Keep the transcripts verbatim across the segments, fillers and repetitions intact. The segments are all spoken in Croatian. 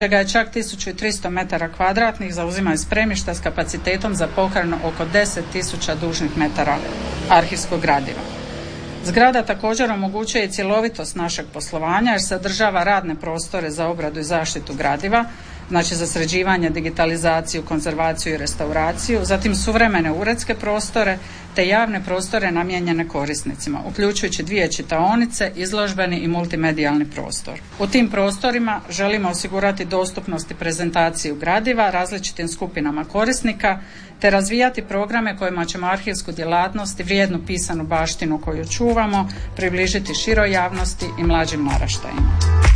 čega je čak tisuću tristo metara kvadratnih zauzimaju spremišta s kapacitetom za pohranu oko deset tisuća dužnih metara arhivskog gradiva. Zgrada također omogućuje i cjelovitost našeg poslovanja jer sadržava radne prostore za obradu i zaštitu gradiva, znači za sređivanje, digitalizaciju, konzervaciju i restauraciju, zatim suvremene uredske prostore te javne prostore namijenjene korisnicima, uključujući dvije čitaonice, izložbeni i multimedijalni prostor. U tim prostorima želimo osigurati dostupnost i prezentaciju gradiva različitim skupinama korisnika te razvijati programe kojima ćemo arhivsku djelatnost i vrijednu pisanu baštinu koju čuvamo približiti široj javnosti i mlađim naraštajima.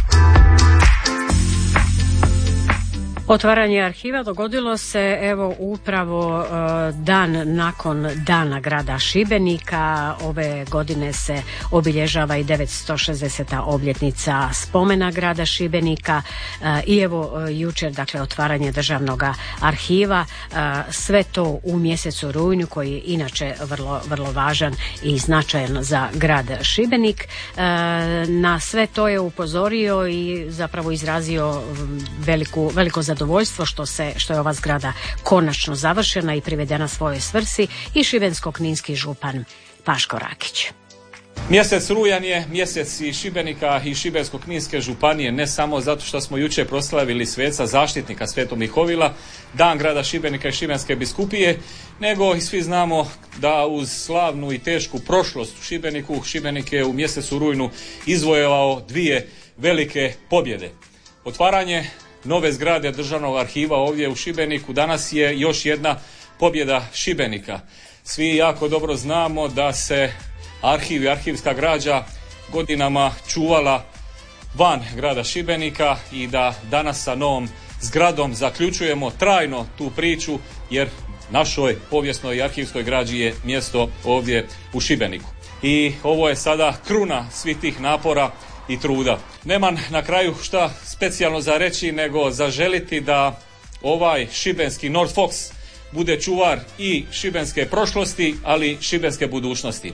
Otvaranje arhiva dogodilo se evo upravo uh, dan nakon Dana grada Šibenika. Ove godine se obilježava i devetsto šezdeseta obljetnica spomena grada Šibenika uh, i evo uh, jučer dakle otvaranje državnog arhiva, uh, sve to u mjesecu rujnu koji je inače vrlo, vrlo važan i značajan za grad Šibenik. Uh, na sve to je upozorio i zapravo izrazio veliku, veliko zadovoljstvo zadovoljstvo što se što je ova zgrada konačno završena i privedena svojoj svrsi i šibensko-kninski župan Paško Rakić. Mjesec rujan je mjesec i Šibenika i Šibensko-kninske županije, ne samo zato što smo jučer proslavili sveca zaštitnika Svetog Mihovila, dan grada Šibenika i Šibenske biskupije, nego i svi znamo da uz slavnu i tešku prošlost u Šibeniku, Šibenik je u mjesecu rujnu izvojevao dvije velike pobjede. Otvaranje nove zgrade državnog arhiva ovdje u Šibeniku danas je još jedna pobjeda Šibenika. Svi jako dobro znamo da se arhiv i arhivska građa godinama čuvala van grada Šibenika i da danas sa novom zgradom zaključujemo trajno tu priču jer našoj povijesnoj i arhivskoj građi je mjesto ovdje u Šibeniku. I ovo je sada kruna svih tih napora i truda. Nemam na kraju šta specijalno za reći nego zaželiti da ovaj šibenski North Fox bude čuvar i šibenske prošlosti, ali i šibenske budućnosti.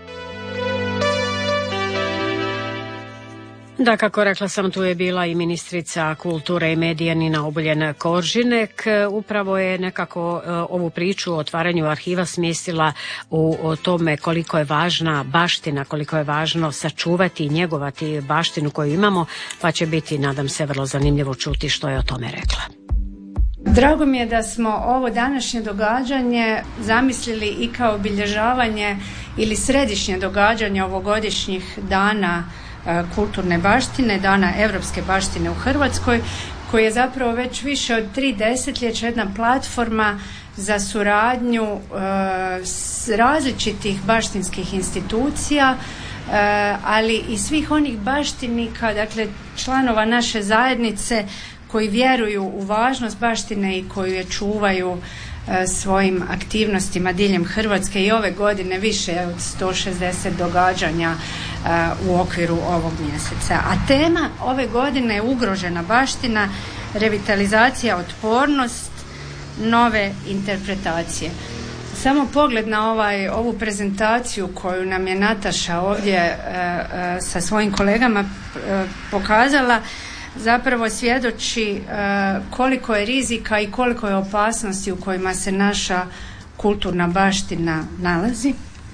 Da, kako rekla sam, tu je bila i ministrica kulture i medija Nina Obuljen Koržinek. Upravo je nekako ovu priču o otvaranju arhiva smjestila u tome koliko je važna baština, koliko je važno sačuvati i njegovati baštinu koju imamo, pa će biti, nadam se, vrlo zanimljivo čuti što je o tome rekla. Drago mi je da smo ovo današnje događanje zamislili i kao obilježavanje ili središnje događanje ovogodišnjih dana kulturne baštine, dana europske baštine u Hrvatskoj, koji je zapravo već više od tri desetljeća jedna platforma za suradnju e, s različitih baštinskih institucija, e, ali i svih onih baštinika, dakle članova naše zajednice koji vjeruju u važnost baštine i koju je čuvaju e, svojim aktivnostima diljem Hrvatske. I ove godine više od sto šezdeset događanja u okviru ovog mjeseca. A tema ove godine je ugrožena baština, revitalizacija, otpornost, nove interpretacije. Samo pogled na ovaj, ovu prezentaciju koju nam je Nataša ovdje e, e, sa svojim kolegama e, pokazala zapravo svjedoči e, koliko je rizika i koliko je opasnosti u kojima se naša kulturna baština nalazi.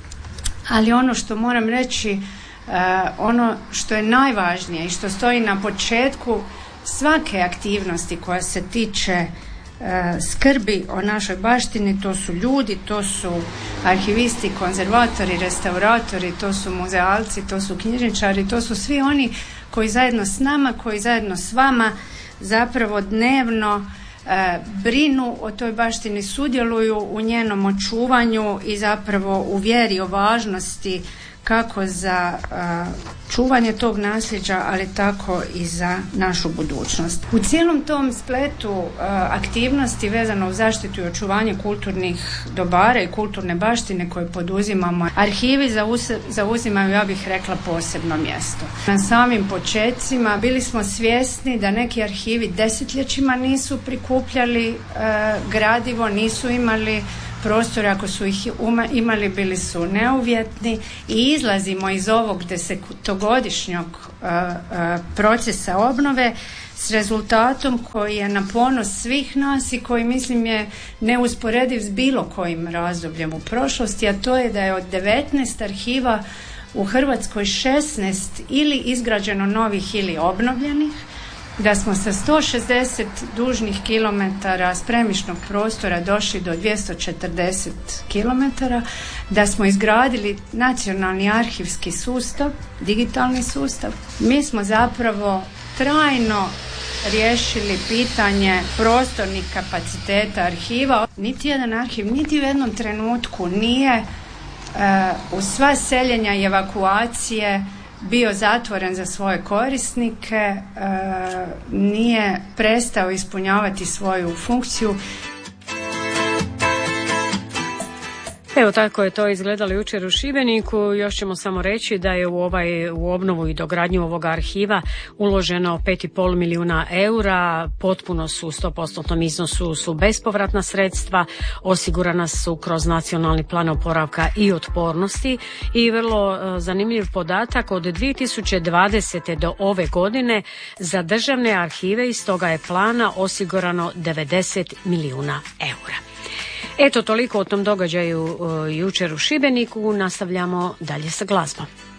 Ali ono što moram reći, Uh, ono što je najvažnije i što stoji na početku svake aktivnosti koja se tiče uh, skrbi o našoj baštini, to su ljudi, to su arhivisti, konzervatori, restauratori, to su muzealci, to su knjižničari, to su svi oni koji zajedno s nama, koji zajedno s vama zapravo dnevno uh, brinu o toj baštini, sudjeluju u njenom očuvanju i zapravo u vjeri o važnosti kako za uh, čuvanje tog nasljeđa, ali tako i za našu budućnost. U cijelom tom spletu uh, aktivnosti vezano u zaštitu i očuvanje kulturnih dobara i kulturne baštine koje poduzimamo, arhivi zauz- zauzimaju, ja bih rekla, posebno mjesto. Na samim počecima bili smo svjesni da neki arhivi desetljećima nisu prikupljali uh, gradivo, nisu imali prostore, ako su ih imali bili su neuvjetni i izlazimo iz ovog desetogodišnjeg uh, uh, procesa obnove s rezultatom koji je na ponos svih nas i koji mislim je neusporediv s bilo kojim razdobljem u prošlosti, a to je da je od devetnaest arhiva u Hrvatskoj šesnaest ili izgrađeno novih ili obnovljenih, da smo sa sto šezdeset dužnih kilometara spremišnog prostora došli do dvjesto četrdeset kilometara, da smo izgradili nacionalni arhivski sustav, digitalni sustav. Mi smo zapravo trajno riješili pitanje prostornih kapaciteta arhiva. Niti jedan arhiv, niti u jednom trenutku nije uh, uz sva seljenja i evakuacije bio zatvoren za svoje korisnike, e, nije prestao ispunjavati svoju funkciju. Evo tako je to izgledalo jučer u Šibeniku. Još ćemo samo reći da je u, ovaj, u obnovu i dogradnju ovog arhiva uloženo pet i pol milijuna eura, potpuno su u sto postotnom iznosu su bespovratna sredstva, osigurana su kroz nacionalni plan oporavka i otpornosti i vrlo uh, zanimljiv podatak, od dvije tisuće dvadesete do ove godine za državne arhive iz toga je plana osigurano devedeset milijuna eura. Eto, toliko o tom događaju uh, jučer u Šibeniku. Nastavljamo dalje sa glazbom.